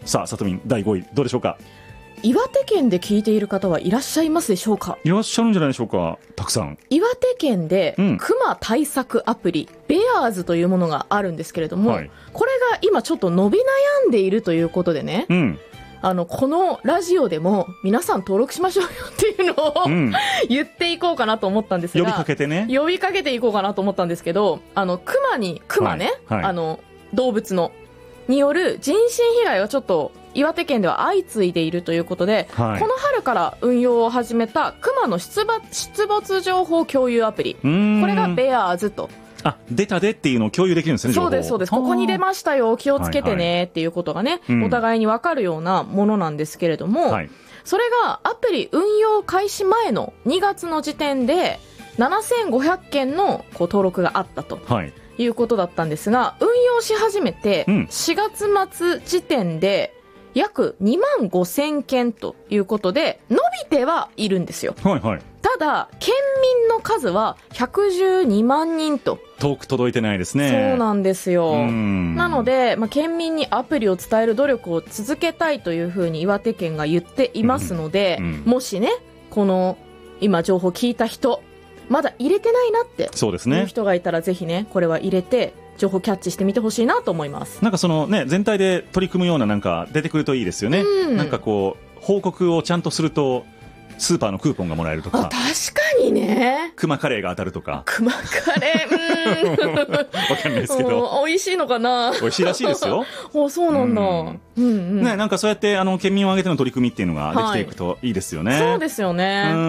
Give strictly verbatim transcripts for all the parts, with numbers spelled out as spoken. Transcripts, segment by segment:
さあさとみんだいごいどうでしょうか。 岩手県で聞いている方はいらっしゃいますでしょうか。 いらっしゃるんじゃないでしょうか。たくさん。 岩手県でうんクマ対策アプリ、ベアーズというものがあるんですけれども、はい、これが今ちょっと伸び悩んでいるということでね、うん、あのこのラジオでも皆さん登録しましょうよっていうのを、うん、言っていこうかなと思ったんですが、 呼びかけてね、 呼びかけていこうかなと思ったんですけど、あのクマにクマね、はいはい、あの動物のによる人身被害がちょっと岩手県では相次いでいるということで、はい、この春から運用を始めたクマの出没、出没情報共有アプリ、これがベアーズと。 あ、出たでっていうのを共有できるんですね。 そうですそうです。ここに出ましたよ、気をつけてねっていうことがね、はいはい、お互いに分かるようなものなんですけれども、はい、それがアプリ運用開始前のにがつの時点でななせんごひゃくけんのこう登録があったと。はい、いうことだったんですが、運用し始めてしがつ末時点で約にまんごせんけんということで伸びてはいるんですよ。はいはい、ただ県民の数はひゃくじゅうにまんにんと遠く届いてないですね。 そうなんですよ。なので、まあ、県民にアプリを伝える努力を続けたいというふうに岩手県が言っていますので、うんうん、もしねこの今情報聞いた人まだ入れてないなっていう人がいたら、ぜひねこれは入れて情報キャッチしてみてほしいなと思います。 なんかそのね全体で取り組むようななんか出てくるといいですよね。うん、なんかこう報告をちゃんとするとスーパーのクーポンがもらえるとか。 あ、確かにね。 クマカレーが当たるとか。 クマカレー、うーん。 わかんないですけど。 美味しいのかな。 美味しいらしいですよ。 お、そうなんだ。うんうん、 ね、なんかそうやってあの県民を挙げての取り組みっていうのができていくといいですよね。 はい、そうですよね。うん、うん、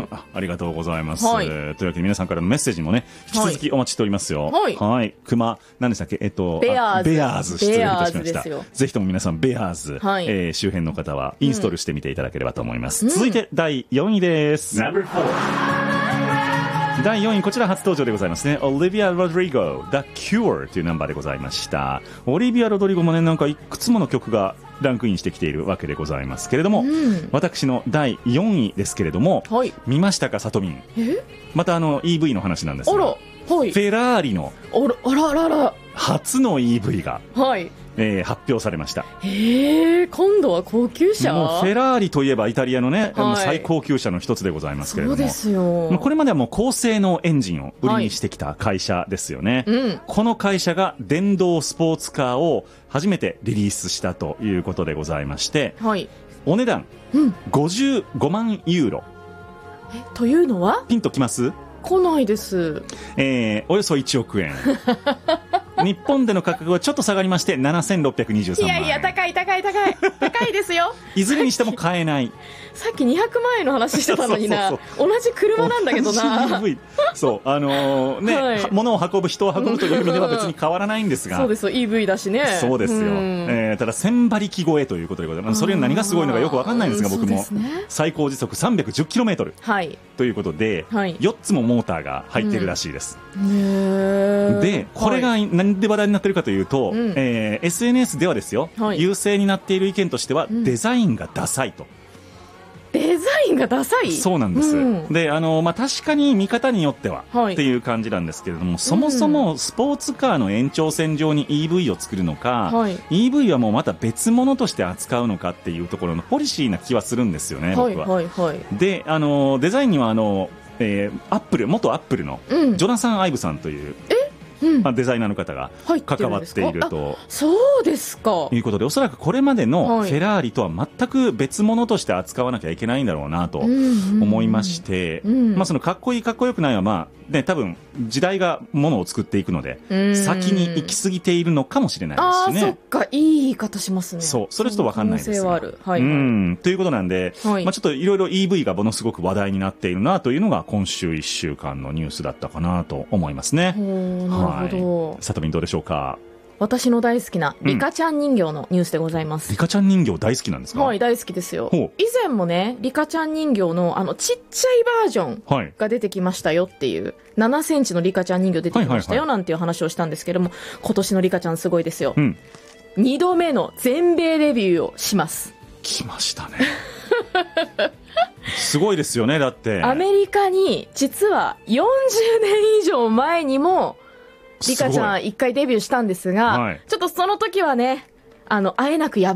あ、ありがとうございます。 はい、 というわけで皆さんからのメッセージもね引き続きお待ちしておりますよ。 はい。 はい。クマ何でしたっけ、えっとベアーズ。 ベアーズ失礼いたしました。ぜひとも皆さんベアーズ、はい、えー、周辺の方はインストールしてみていただければと思います。うん、続いてだいよんいです。だいよんいこちら初登場でございますね。オリビア・ロドリゴ The Cure というナンバーでございました。オリビア・ロドリゴもねなんかいくつもの曲がランクインしてきているわけでございますけれども、うん、私のだいよんいですけれども、はい、見ましたかさとみん。 えまたあの イーブイ の話なんですが、 あら、はい、 フェラーリのあらあらあら初の イーブイ が、はい、えー、発表されました。 へえ、今度は高級車。 もうフェラーリといえばイタリアのね、はい、最高級車の一つでございますけれども、 そうですよ。 これまではもう高性能エンジンを売りにしてきた会社ですよね。はい、うん、この会社が電動スポーツカーを初めてリリースしたということでございまして、はい、お値段、うん、ごじゅうごまんユーロ。 えというのはピンときます？ 来ないです。 えー、およそいちおくえん。日本での価格はちょっと下がりましてななせんろっぴゃくにじゅうさんまんえん。 いやいや、高い高い高い高いですよ。 いずれにしても買えない。 さっきにひゃくまんえんの話してたのにな。そうそうそう、同じ車なんだけどな。 同じ イーブイ そうあのー、ね、はい、物を運ぶ人を運ぶという意味では別に変わらないんですが、 そうですよ、 イーブイ だしね。 そうですよ、えー、ただせんばりき超えということでございます。それ何がすごいのかよく分かんないんですが、僕も、ね、最高時速 さんびゃくじゅっキロメートル、はい、ということで、はい、よっつもモーターが入っているらしいです。うん、でこれが何で話題になっているかというと、はい、えー、エスエヌエス ではですよ、はい、優勢になっている意見としては、うん、デザインがダサいと。 デザインがダサい。 そうなんです、うん、であの、まあ、確かに見方によっては、はい、っていう感じなんですけれども、そもそもスポーツカーの延長線上に イーブイ を作るのか、はい、イーブイ はもうまた別物として扱うのかっていうところのポリシーな気はするんですよね、僕は。はいはいはい、であのデザインにはあの、えー、アップル元アップルの、うん、ジョナサン・アイブさんという、うん、まあ、デザイナーの方が関わっていると、 そうですか、 いうことで、おそらくこれまでのフェラーリとは全く別物として扱わなきゃいけないんだろうなと思いまして、うんうんうん、まあ、そのかっこいいかっこよくないは、まあね、多分時代がものを作っていくので先に行き過ぎているのかもしれないですしね。 あ、そっか、いい言い方しますね。 そう、それちょっと分かんないですが、 可能性はある、はいはい、 うん、ということなんで、はい、まあ、ちょっといろいろ イーブイ がものすごく話題になっているなというのが今週いっしゅうかんのニュースだったかなと思いますね。 なるほど。 さとみんどうでしょうか。 私の大好きなリカちゃん人形のニュースでございます。 うん、リカちゃん人形大好きなんですか？ はい、大好きですよ。以前もね、リカちゃん人形のあのちっちゃいバージョンが出てきましたよっていう、はい、ななセンチのリカちゃん人形出てきましたよなんていう話をしたんですけども、今年のリカちゃんすごいですよ。うん、にどめの全米デビューをします。 来ましたね。すごいですよね。だってアメリカに実はよんじゅうねん以上前にもリカちゃん一回デビューしたんですが、はい、ちょっとその時はね、あの会えなくや